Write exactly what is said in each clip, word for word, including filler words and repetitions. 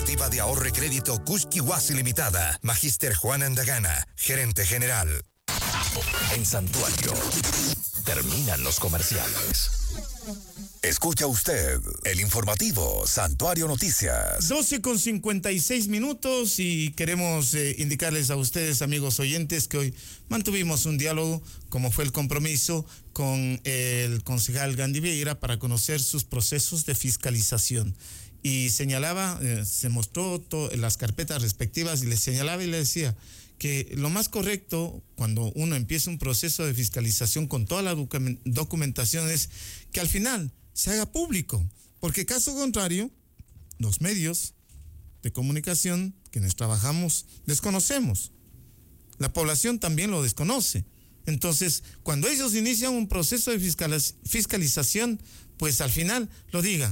Cooperativa de Ahorro y Crédito Kushkiwasi Limitada. Magíster Juan Andagana, gerente general. En Santuario, terminan los comerciales. Escucha usted el informativo Santuario Noticias. doce con cincuenta y seis minutos y queremos eh, indicarles a ustedes, amigos oyentes, que hoy mantuvimos un diálogo, como fue el compromiso, con el concejal Gandhi Vieira para conocer sus procesos de fiscalización. Y señalaba, eh, se mostró to- las carpetas respectivas y le señalaba y le decía que lo más correcto cuando uno empieza un proceso de fiscalización con toda la document- documentación es que al final se haga público, porque caso contrario, los medios de comunicación quienes trabajamos desconocemos. La población también lo desconoce. Entonces, cuando ellos inician un proceso de fiscaliz- fiscalización, pues al final lo digan.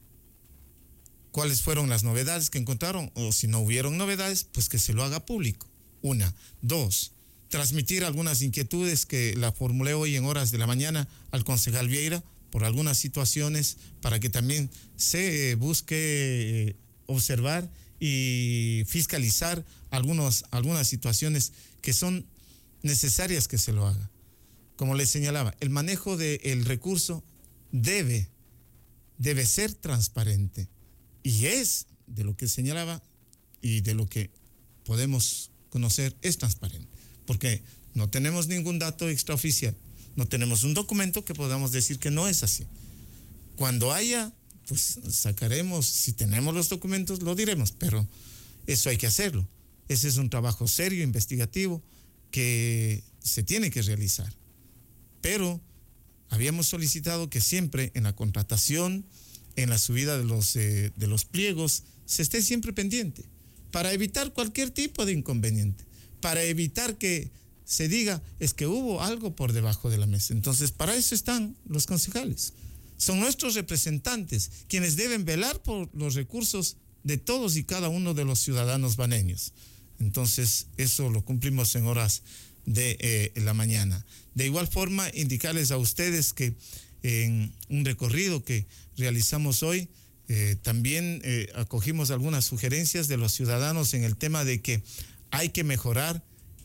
¿Cuáles fueron las novedades que encontraron? O si no hubieron novedades, pues que se lo haga público. Una. Dos, transmitir algunas inquietudes que la formulé hoy en horas de la mañana al concejal Vieira por algunas situaciones para que también se busque observar y fiscalizar algunos, algunas situaciones que son necesarias que se lo haga. Como les señalaba, el manejo del recurso debe, debe ser transparente. Y es de lo que señalaba y de lo que podemos conocer, es transparente. Porque no tenemos ningún dato extraoficial. No tenemos un documento que podamos decir que no es así. Cuando haya, pues sacaremos, si tenemos los documentos, lo diremos, pero eso hay que hacerlo. Ese es un trabajo serio, investigativo, que se tiene que realizar. Pero habíamos solicitado que siempre en la contratación, en la subida de los, eh, de los pliegos, se esté siempre pendiente, para evitar cualquier tipo de inconveniente, para evitar que se diga es que hubo algo por debajo de la mesa. Entonces, para eso están los concejales. Son nuestros representantes quienes deben velar por los recursos de todos y cada uno de los ciudadanos baneños. Entonces, eso lo cumplimos en horas de eh, la mañana. De igual forma, indicarles a ustedes que en un recorrido que realizamos hoy, eh, también eh, acogimos algunas sugerencias de los ciudadanos en el tema de que hay que mejorar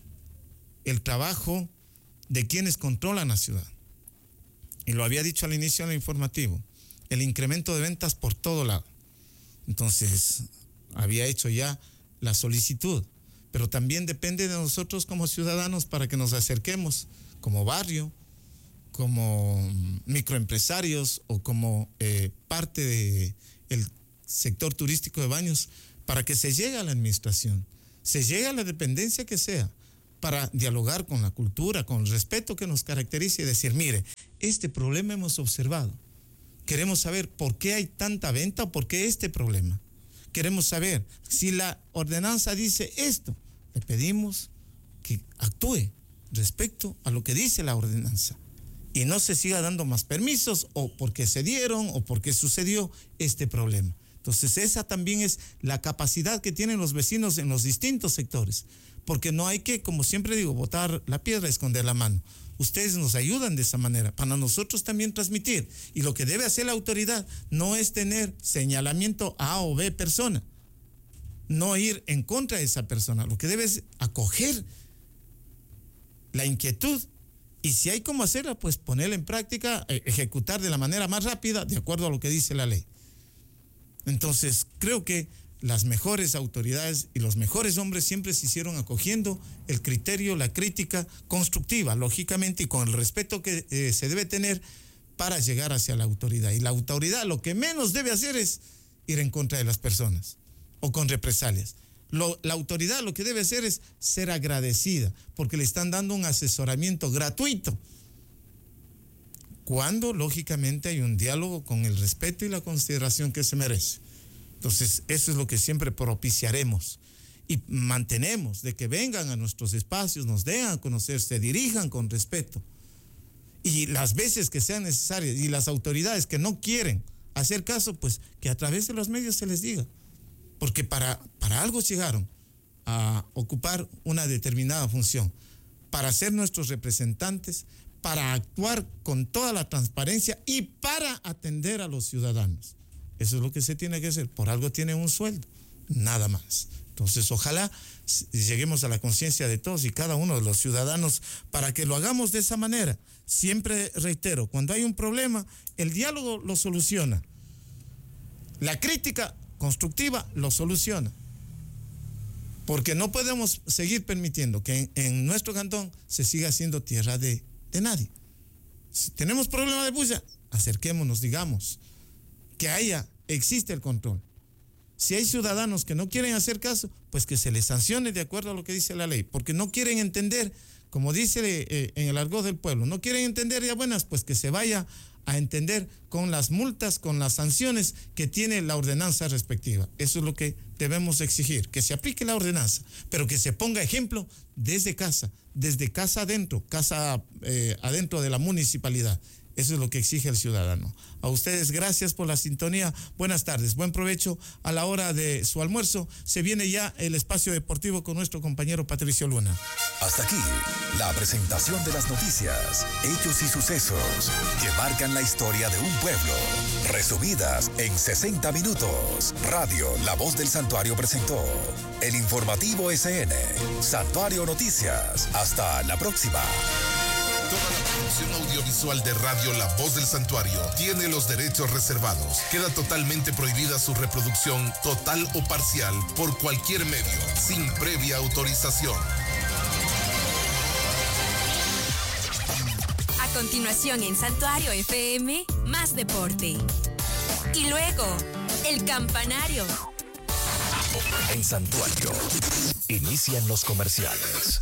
el trabajo de quienes controlan la ciudad. Y lo había dicho al inicio del informativo, el incremento de ventas por todo lado. Entonces, había hecho ya la solicitud, pero también depende de nosotros como ciudadanos para que nos acerquemos como barrio, como microempresarios o como eh, parte del sector turístico de Baños, para que se llegue a la administración, se llegue a la dependencia que sea, para dialogar con la cultura, con el respeto que nos caracteriza y decir, mire, este problema hemos observado. Queremos saber por qué hay tanta venta o por qué este problema. Queremos saber si la ordenanza dice esto. Le pedimos que actúe respecto a lo que dice la ordenanza y no se siga dando más permisos o porque se dieron o porque sucedió este problema. Entonces esa también es la capacidad que tienen los vecinos en los distintos sectores, porque no hay que, como siempre digo, botar la piedra, esconder la mano. Ustedes nos ayudan de esa manera, para nosotros también transmitir. Y lo que debe hacer la autoridad no es tener señalamiento a A o B persona, no ir en contra de esa persona. Lo que debe es acoger la inquietud y si hay cómo hacerla, pues ponerla en práctica, ejecutar de la manera más rápida, de acuerdo a lo que dice la ley. Entonces, creo que las mejores autoridades y los mejores hombres siempre se hicieron acogiendo el criterio, la crítica constructiva, lógicamente, y con el respeto que eh, se debe tener para llegar hacia la autoridad. Y la autoridad lo que menos debe hacer es ir en contra de las personas o con represalias. Lo, la autoridad lo que debe hacer es ser agradecida porque le están dando un asesoramiento gratuito, cuando lógicamente hay un diálogo con el respeto y la consideración que se merece. Entonces, eso es lo que siempre propiciaremos y mantenemos, de que vengan a nuestros espacios, nos den a conocer, se dirijan con respeto. Y las veces que sean necesarias, y las autoridades que no quieren hacer caso, pues que a través de los medios se les diga. Porque para, para algo llegaron a ocupar una determinada función, para ser nuestros representantes, para actuar con toda la transparencia y para atender a los ciudadanos. Eso es lo que se tiene que hacer. Por algo tiene un sueldo. nada más. Entonces, ojalá lleguemos a la conciencia de todos y cada uno de los ciudadanos para que lo hagamos de esa manera. Siempre reitero, cuando hay un problema, el diálogo lo soluciona. La crítica constructiva lo soluciona. Porque no podemos seguir permitiendo que en, en nuestro cantón se siga siendo tierra de, de nadie. Si tenemos problema de bulla, acerquémonos, digamos, que haya, existe el control. Si hay ciudadanos que no quieren hacer caso, pues que se les sancione de acuerdo a lo que dice la ley, porque no quieren entender, como dice eh, en el argot del pueblo, no quieren entender ya buenas, pues que se vaya a entender con las multas, con las sanciones que tiene la ordenanza respectiva. Eso es lo que debemos exigir, que se aplique la ordenanza, pero que se ponga ejemplo desde casa, desde casa adentro, casa eh, adentro de la municipalidad. Eso es lo que exige el ciudadano. A ustedes, gracias por la sintonía. Buenas tardes, buen provecho. A la hora de su almuerzo, se viene ya el espacio deportivo con nuestro compañero Patricio Luna. Hasta aquí, la presentación de las noticias, hechos y sucesos que marcan la historia de un pueblo. Resumidas en sesenta minutos. Radio La Voz del Santuario presentó el informativo S N, Santuario Noticias. Hasta la próxima. Toda la producción audiovisual de Radio La Voz del Santuario tiene los derechos reservados. Queda totalmente prohibida su reproducción total o parcial por cualquier medio, sin previa autorización. A continuación en Santuario F M, más deporte. Y luego, el campanario. En Santuario, inician los comerciales.